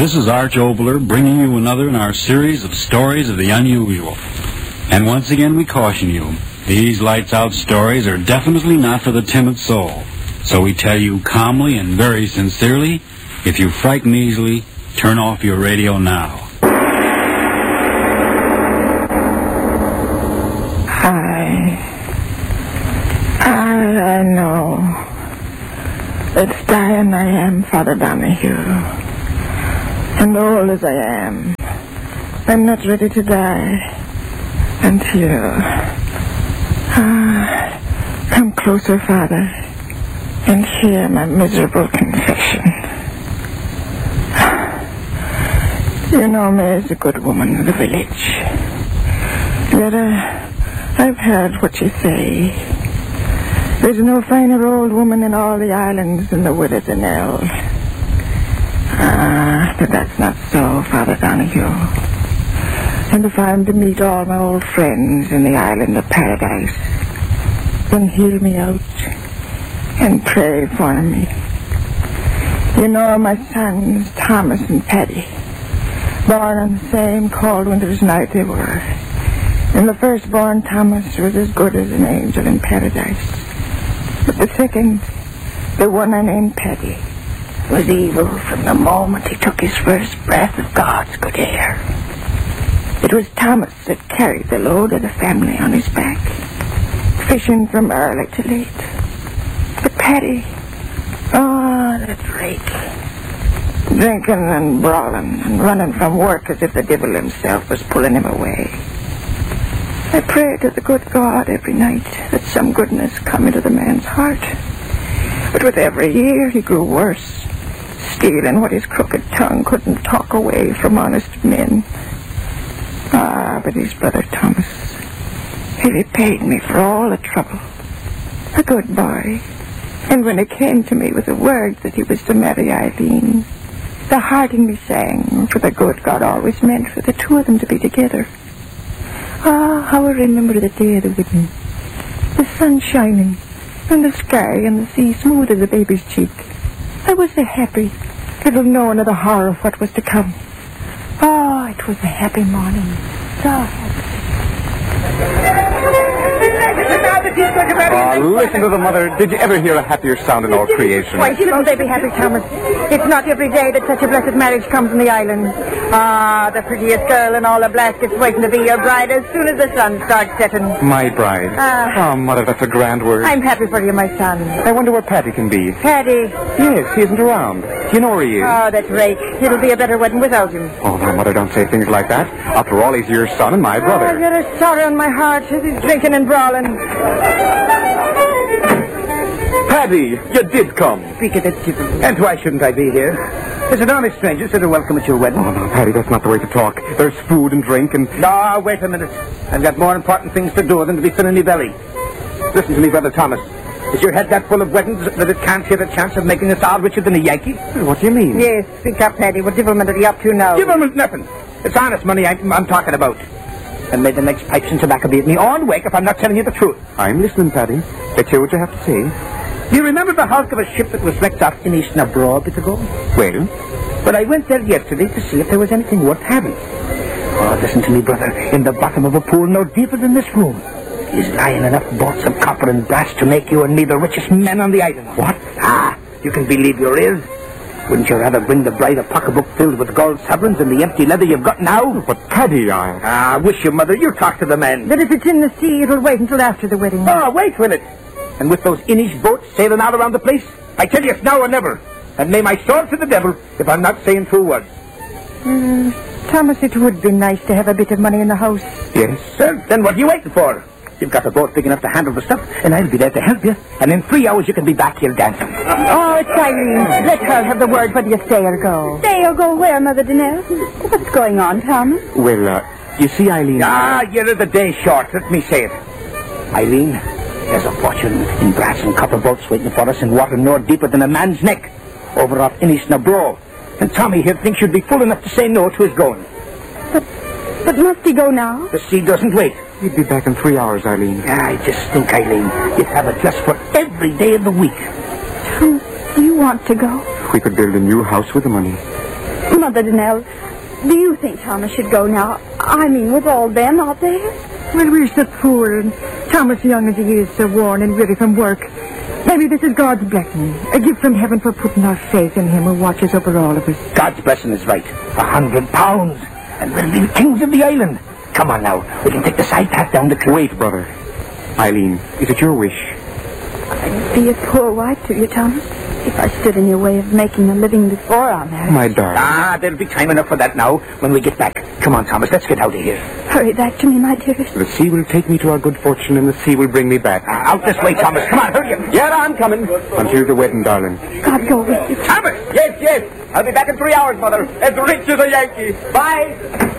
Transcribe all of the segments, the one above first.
This is Arch Obler bringing you another in our series of stories of the unusual. And once again we caution you, these lights-out stories are definitely not for the timid soul. So we tell you calmly and very sincerely, if you frighten easily, turn off your radio now. I know. It's dying I am, Father Donahue. And old as I am, I'm not ready to die until... come closer, Father, and hear my miserable confession. You know me as a good woman of the village. Yet I've heard what you say. There's no finer old woman in all the islands than the widow Danelle. But that's not so, Father Donahue. And if I'm to meet all my old friends in the island of paradise, then hear me out and pray for me. You know my sons, Thomas and Paddy, born on the same cold winter's night they were. And the firstborn, Thomas, was as good as an angel in paradise. But the second, the one I named Paddy, was evil from the moment he took his first breath of God's good air. It was Thomas that carried the load of the family on his back, fishing from early to late. But Paddy, the drake, drinking and brawling and running from work as if the devil himself was pulling him away. I pray to the good God every night that some goodness come into the man's heart. But with every year he grew worse, stealing what his crooked tongue couldn't talk away from honest men. But his brother Thomas, he repaid me for all the trouble. A good boy. And when it came to me with the word that he was to marry Eileen, the heart in me sang for the good God always meant for the two of them to be together. How I remember the day of the wedding. The sun shining, and the sky and the sea smooth as a baby's cheek. I was so happy, little knowing of the horror of what was to come. It was a happy morning. So happy. Listen to the mother. Did you ever hear a happier sound in all creation? Why shouldn't they be happy, Thomas? It's not every day that such a blessed marriage comes in the island. The prettiest girl in all the Blaskets waiting to be your bride as soon as the sun starts setting. My bride? Mother, that's a grand word. I'm happy for you, my son. I wonder where Paddy can be. Paddy? Yes, he isn't around. Do you know where he is? That rake. It'll be a better wedding without him. Oh, now, Mother, don't say things like that. After all, he's your son and my brother. I've got a sorrow in my heart as he's drinking and brawling. Paddy, you did come. Speak of it, Gibbon. And why shouldn't I be here? There's an honest stranger said to welcome at your wedding. Oh, no, Paddy, that's not the way to talk. There's food and drink and... No, wait a minute. I've got more important things to do than to be filling me belly. Listen to me, Brother Thomas. Is your head that full of weddings that it can't see the chance of making us all richer than a Yankee? What do you mean? Yes, speak up, Paddy. What devilment are you up to now? Devilment nothing. It's honest money I'm talking about. And may the next pipes and tobacco be at me on wake if I'm not telling you the truth. I'm listening, Paddy. Let's hear what you have to say. Do you remember the hulk of a ship that was wrecked off in East Nabro a bit ago? Well? Well, I went there yesterday to see if there was anything worth having. Oh, listen to me, brother. In the bottom of a pool no deeper than this room is lying enough bolts of copper and brass to make you and me the richest men on the island. What? You can believe you're ill. Wouldn't you rather bring the bride a pocketbook filled with gold sovereigns than the empty leather you've got now? But, Paddy, wish you, Mother. You talk to the men. But if it's in the sea, it'll wait until after the wedding. Wait, will it? And with those Inish boats sailing all around the place, I tell you it's now or never. And may my sword to the devil if I'm not saying true words. Thomas, it would be nice to have a bit of money in the house. Yes, sir. Then what are you waiting for? You've got a boat big enough to handle the stuff, and I'll be there to help you. And in 3 hours you can be back here dancing. It's Eileen. Let her have the word whether you stay or go. Stay or go where, Mother Danelle? What's going on, Thomas? Well, you see, Eileen... You're the day short. Let me say it. Eileen, there's a fortune in brass and copper boats waiting for us in water no deeper than a man's neck, over off Inish Nabro. And Tommy here thinks you'd be fool enough to say no to his going. But must he go now? The sea doesn't wait. He'd be back in 3 hours, Eileen. I just think, Eileen, you'd have it just for every day of the week. Thomas, do you want to go? We could build a new house with the money. Mother Danelle, do you think Thomas should go now? I mean, with all them out there? Well, we're so poor, and Thomas, young as he is, so worn and weary from work. Maybe this is God's blessing, a gift from heaven for putting our faith in him who watches over all of us. God's blessing is right. £100, and we'll be kings of the island. Come on now, we can take the side path down the cliff. Wait, brother. Eileen, is it your wish? I'd be a poor wife to you, Thomas, if I stood in your way of making a living before our marriage. My darling. There'll be time enough for that now when we get back. Come on, Thomas, let's get out of here. Hurry back to me, my dearest. The sea will take me to our good fortune, and the sea will bring me back. Out this way, Thomas. Come on, hurry up. Yeah, I'm coming. Until the wedding, darling. God go with you. Thomas! Yes. I'll be back in 3 hours, Mother. As rich as a Yankee. Bye.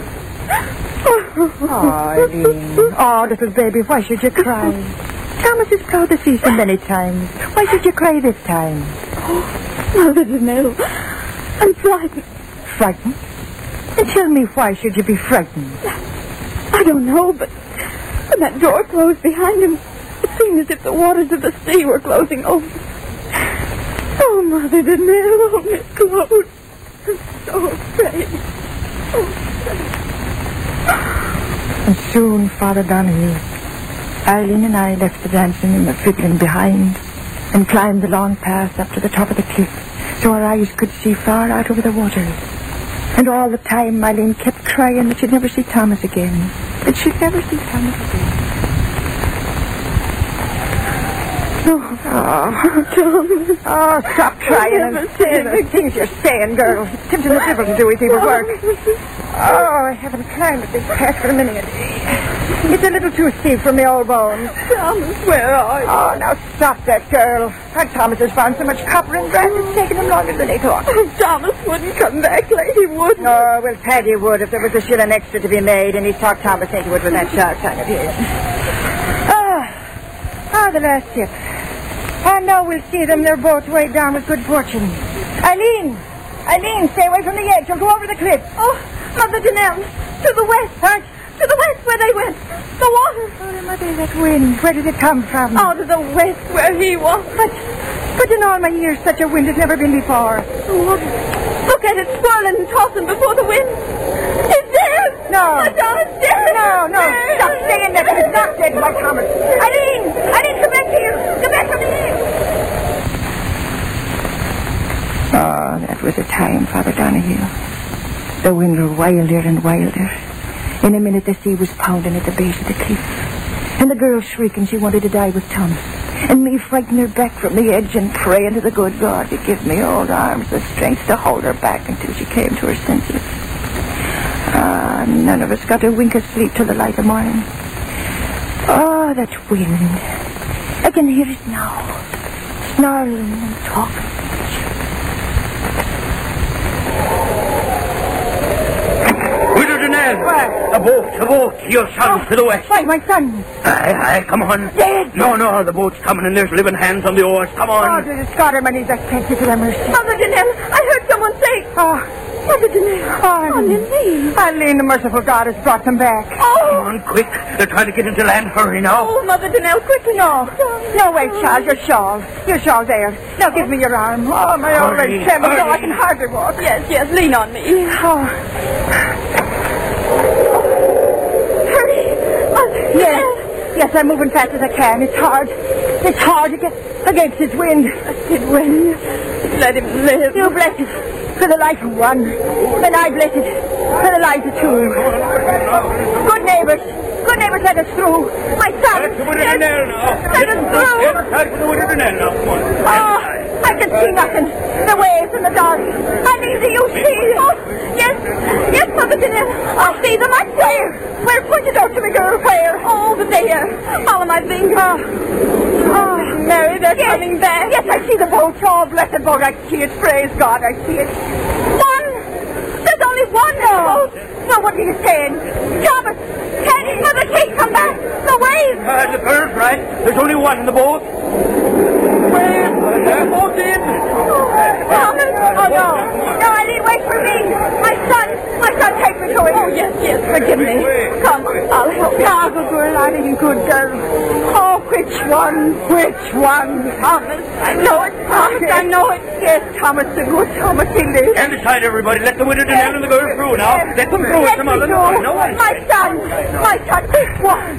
Oh, Eileen. Oh, little baby, why should you cry? Thomas is proud to see you so many times. Why should you cry this time? Mother Danelle, I'm frightened. Frightened? And tell me, why should you be frightened? I don't know, but when that door closed behind him, it seemed as if the waters of the sea were closing over. Oh, Mother Danelle, oh, Miss Claude. I'm so afraid. And soon, Father Donahue, Eileen and I left the dancing and the fiddling behind and climbed the long path up to the top of the cliff so our eyes could see far out over the waters. And all the time Eileen kept crying that she'd never see Thomas again. That she'd never see Thomas again. Oh, Thomas. Oh, stop crying and saying the things you're saying, girl. It's tempting the devil to do his evil work. Oh, I haven't climbed up this path for a minute. It's a little too steep for me old bones. Thomas, where are you? Oh, now stop that, girl. Our Thomas has found so much copper and brass, it's taken him longer than he thought. Thomas wouldn't come back like he would. Oh, well, Paddy would if there was a shilling extra to be made, and he talked Thomas into it with that sharp tongue of his. The last ship. And now we'll see them. They're both way down with good fortune. Eileen, stay away from the edge. You'll go over the cliff. Oh, Mother Danelle, to the west. Huh? To the west where they went. The water. Oh, Mother, that wind. Where did it come from? Oh, to the west where he was. But in all my years, such a wind has never been before. The water. Look at it swirling and tossing before the wind. It's dead. No. My Thomas dead. No. Stop saying that. He's not dead, my Thomas. Eileen, come back here. Come back from here. Oh, that was a time, Father Donahue. The wind grew wilder and wilder. In a minute, the sea was pounding at the base of the cliff. And the girl shrieking she wanted to die with Thomas. And me frightened her back from the edge and praying to the good God to give me old arms the strength to hold her back until she came to her senses. None of us got a wink of sleep till the light of morning. Oh, that wind. I can hear it now. Snarling and talking. Widow Danelle! A boat, your son to the west. Why, my son? Aye, come on. Dead? No, the boat's coming and there's living hands on the oars. Come Oh, on. to the Scotterman, he's a thank you to the mercy. Mother Danelle, I heard someone say. Oh, Mother Danelle. Eileen, the merciful God has brought them back. Come on, quick. They're trying to get into land. Hurry now. Oh, Mother Danelle, quickly. No, wait, Charles, your shawl. Your shawl there. Now give me your arm. Oh, my old Hurry, leg trembles. hurry. Oh, I can hardly walk. Yes, lean on me. Oh, Hurry. Mother. yes, I'm moving fast as I can. It's hard against this wind. Did win. Let him live. You bless it for the life of one. Then I bless it for the life of two. Good neighbors, let us through. My son, Let us through. Oh, I can see nothing. The waves and the dark. Eileen, do you see? Oh, yes, Mother Danelle. I see them. I swear. Where? Point it out to me, girl. Where? Over there. Follow my finger. Oh, Mary, they're coming back. Yes, I see the boat. Oh, blessed boat. I see it. Praise God, I see it. One. There's only one boat. No, what are you saying? Thomas, Teddy, Mother Kate, come back. The waves. The bird's right. There's only one in the boat. Wait, the boat's in. Thomas. Oh, no, Eileen, wait for me. My son, take me to him. Oh, yes, forgive me. Come, I'll help you. Ah, good girl, Eileen, good girl. Oh, Which one? Which one? Thomas. I know it's Thomas. I know it. Yes, Thomas, the good Thomas in there. Stand aside, everybody. Let the widow and the girl through now. Let them through. Let Some me other. go. No one. My son, which one?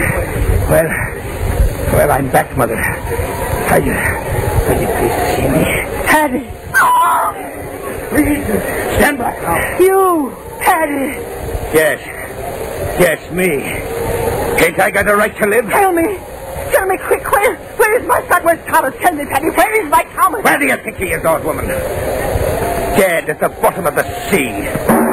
Well, I'm back, Mother. Are you pleased to see me? Paddy. Please, stand back now. You, Paddy. Yes, me. Ain't I got a right to live? Tell me quick, where is my son? Where's Thomas? Tell me, Paddy, where is my Thomas? Where do you think he is, old woman? Dead at the bottom of the sea.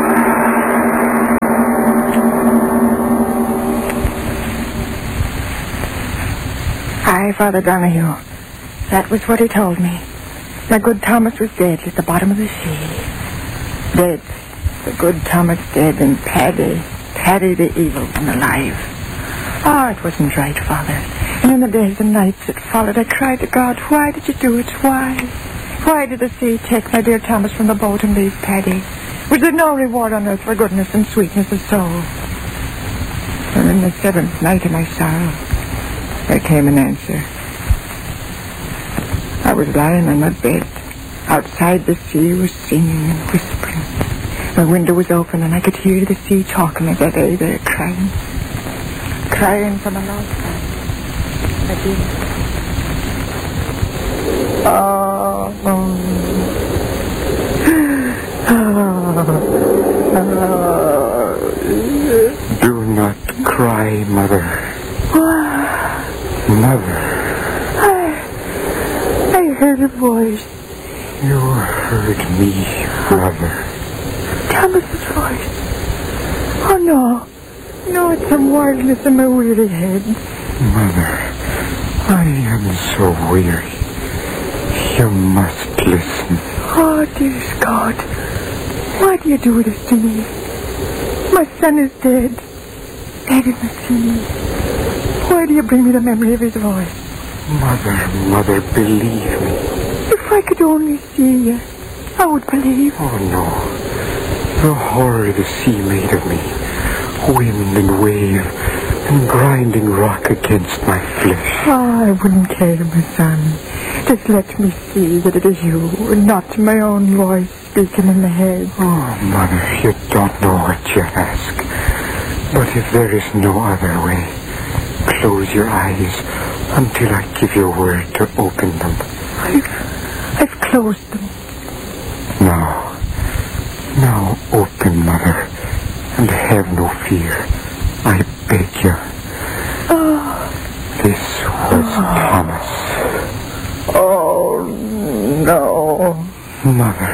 Aye, Father Donahue. That was what he told me. My good Thomas was dead at the bottom of the sea. Dead. The good Thomas dead, and Paddy the evil one alive. Oh, it wasn't right, Father. And in the days and nights that followed, I cried to God, why did you do it? Why? Why did the sea take my dear Thomas from the boat and leave Paddy? Was there no reward on earth for goodness and sweetness of soul? And in the seventh night of my sorrow, there came an answer. I was lying on my bed. Outside, the sea was singing and whispering. My window was open, and I could hear the sea talking as I lay there crying. Crying from a long time. I did. Do not cry, Mother. Mother. I heard a voice. You heard me, Mother. Thomas's voice. Oh, no. No, it's some wildness in my weary head. Mother, I am so weary. You must listen. Oh, dearest God. Why do you do this to me? My son is dead. Dead in the sea. Why do you bring me the memory of his voice? Mother, believe me. If I could only see you, I would believe. Oh, no. The horror the sea made of me. Wind and wave and grinding rock against my flesh. Oh, I wouldn't care, my son. Just let me see that it is you and not my own voice speaking in the head. Oh, Mother, you don't know what you ask. But if there is no other way, close your eyes until I give you a word to open them. I've closed them. Now open, Mother, and have no fear. I beg you. This was Thomas. Oh, no. Mother,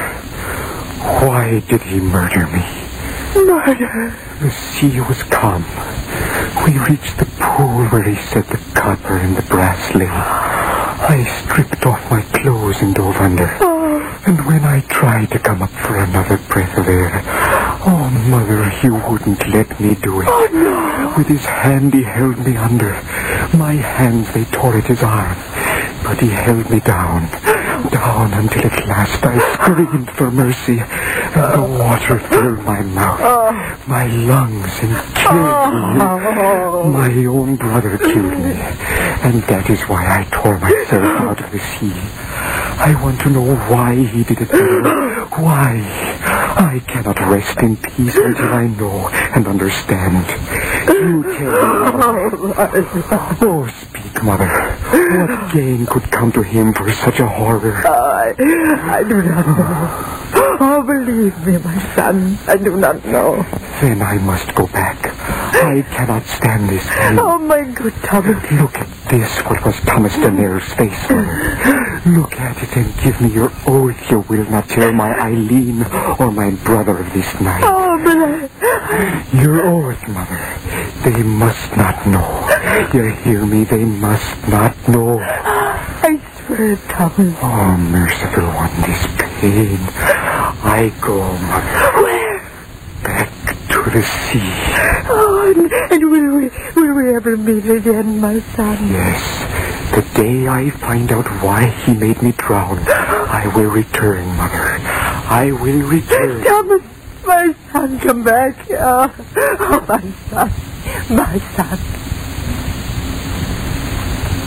why did he murder me? Murder? The sea was calm. We reached the pool where he said the copper and the brass lay. I stripped off my clothes and dove under. And when I tried to come up for another breath of air, oh, Mother, he wouldn't let me do it. Oh, no. With his hand, he held me under. My hands, they tore at his arm. But he held me down until at last I screamed for mercy. And the water filled my mouth, my lungs, and killed me. My own brother killed me. And that is why I tore myself out of the sea. I want to know why he did it, Mother. Why? I cannot rest in peace until I know and understand. You tell me, Mother. Oh, speak, Mother. What gain could come to him for such a horror? I do not know. Oh, believe me, my son. I do not know. Then I must go back. I cannot stand this pain. Oh, my good Thomas. Look at this, what was Thomas Denare's face, Mother. Look at it and give me your oath you will not tell my Eileen or my brother of this night. Oh, but Your oath, Mother. They must not know. You hear me? They must not know. I swear, Thomas. Oh, merciful one, this pain. I go, Mother. Where? Back to the sea. Oh, and will we ever meet again, my son? Yes. The day I find out why he made me drown, I will return, Mother. I will return. Thomas, my son, come back. Oh, my son. My son.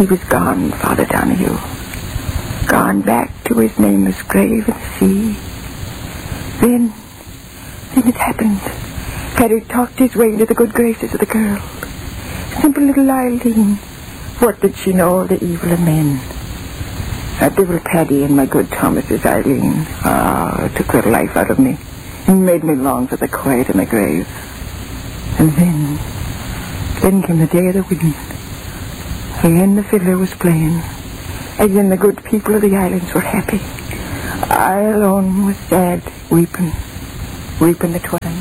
He was gone, Father Donahue. Gone back to his nameless grave in the sea. Then it happened. Paddy talked his way into the good graces of the girl. Simple little Eileen. What did she know of the evil of men? That devil Paddy and my good Thomas's Eileen. It took the life out of me and made me long for the quiet in the grave. And then came the day of the wedding. Again the fiddler was playing. Again the good people of the islands were happy. I alone was sad, weeping the twine.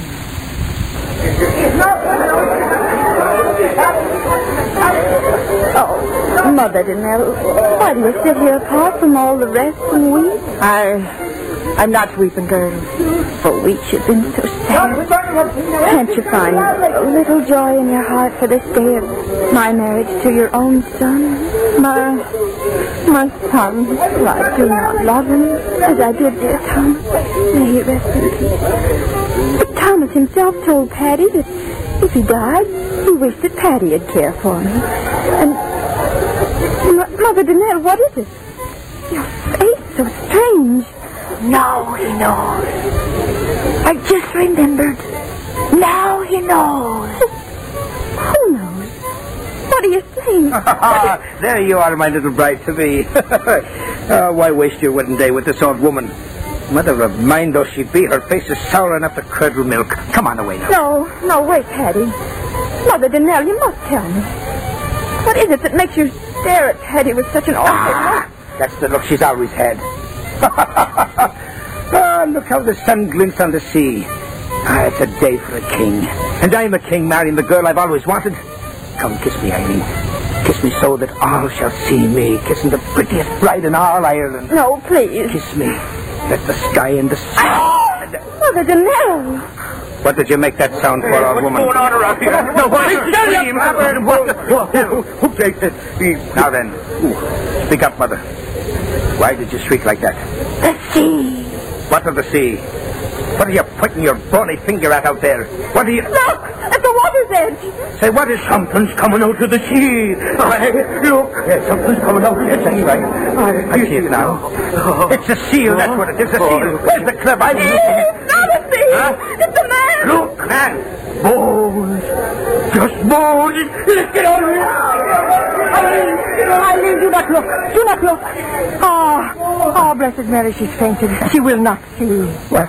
Oh, Mother Danelle, why do you sit here apart from all the rest and weep? I'm not weeping, girl. For weeks you've been so sad. Can't you find a little joy in your heart for this day of my marriage to your own son? My son. Well, I do not love him as I did dear Thomas. May he rest in peace. But Thomas himself told Paddy that if he died, he wished that Paddy'd care for me. And Mother Danelle, what is it? Your face so strange. Now he knows. I just remembered. Now he knows. Who knows? What are you saying? There you are, my little bride-to-be. Why waste your wedding day with this old woman? Mother of mine though she be, her face is sour enough to curdle milk. Come on away now. No, wait, Paddy. Mother Danelle, you must tell me. What is it that makes you stare at Paddy with such an awful look? That's the look she's always had. Look how the sun glints on the sea. It's a day for a king. And I'm a king marrying the girl I've always wanted. Come, kiss me, Eileen. Kiss me so that all shall see me kissing the prettiest bride in all Ireland. No, please. Kiss me. Let the sky and the sea... Mother Danelle. What did you make that sound for, old woman? What's going on around here? No, who takes it? Now then, speak up, Mother. Why did you shriek like that? The sea. What of the sea? What are you pointing your brawny finger at out there? What are you... Look! At the water's edge! Say, what is... Something's coming out of the sea. Look! Yes, something's coming out. Yes, that's right. I see it now. It's a seal, that's what it is, a seal. Where's the club? It's not a sea! Huh? It's a man! Look, man! Bones! Just bones! Let's get out of here! Eileen, do not look. Do not look. Oh, Blessed Mary, she's fainted. She will not see.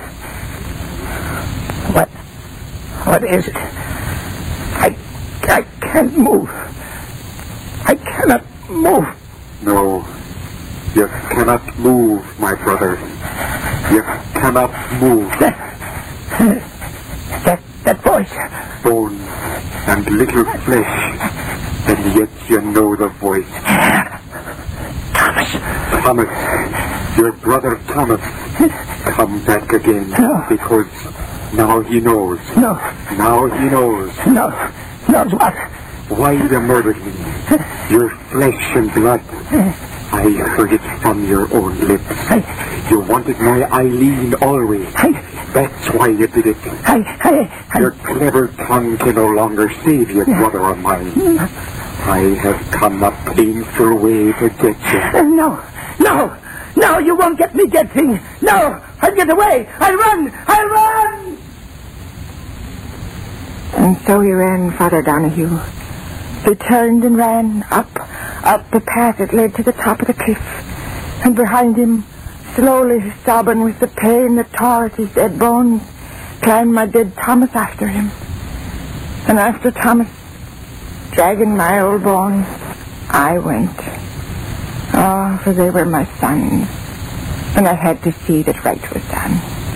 What is it? I can't move. I cannot move. No, you cannot move, my brother. You cannot move. That voice. Bone and little flesh, and yet you know the voice. Thomas, your brother Thomas, come back again. No. Because now he knows. No. Now he knows. No. Knows what? Why you murdered me. Your flesh and blood. I heard it from your own lips. You wanted my Eileen always. That's why you did it. Your clever tongue can no longer save you, brother of mine. I have come a painful way to get you. No, you won't get me dead thing. No, I'll get away. I'll run. And so he ran, Father Donahue. He turned and ran up the path that led to the top of the cliff. And behind him, slowly sobbing with the pain that tore at his dead bones, climbed my dead Thomas after him. And after Thomas, dragging my old bones, I went. Oh, for they were my sons, and I had to see that right was done.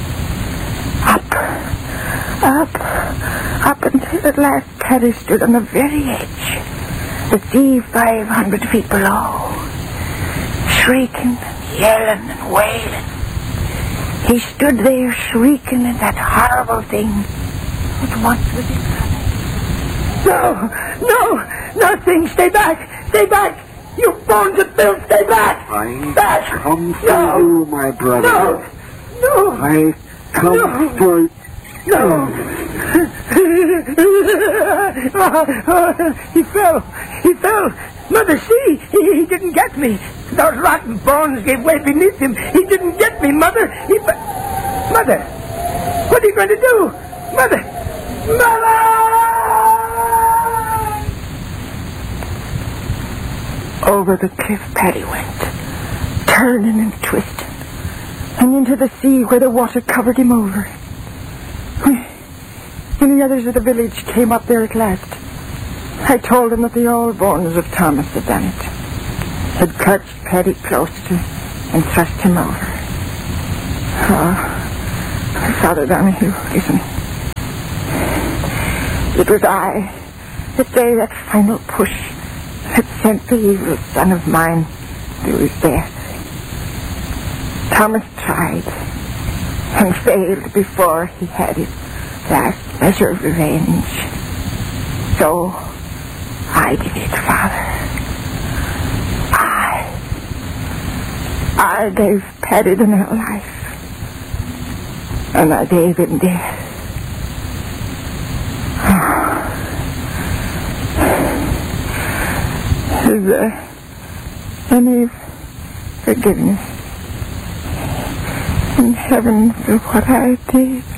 Up until at last Paddy stood on the very edge, the sea 500 feet below, shrieking and yelling and wailing. He stood there shrieking at that horrible thing that once was his brother. No, thing, stay back. You bones and bills, stay back. I come for you, my brother. No. I come for No. He fell. Mother, see, he didn't get me. Those rotten bones gave way beneath him. He didn't get me, Mother. Mother, what are you going to do? Mother! Over the cliff Paddy went, turning and twisting, and into the sea where the water covered him over. When the others of the village came up there at last, I told them that the old bones of Thomas had done it, had clutched Paddy close to and thrust him over. Oh, Father Donahue, listen. It was I that gave that final push that sent the evil son of mine to his death. Thomas tried and failed before he had his last measure of revenge. So I did it, Father. I gave Paddy the new life, and I gave him death. Is there any forgiveness in heaven for what I did?